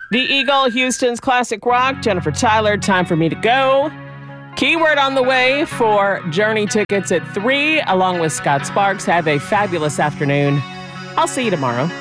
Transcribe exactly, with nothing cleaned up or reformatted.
The Eagle, Houston's classic rock, Jennifer Tyler, Time for Me to Go. Keyword on the way for Journey tickets at three, along with Scott Sparks. Have a fabulous afternoon. I'll see you tomorrow.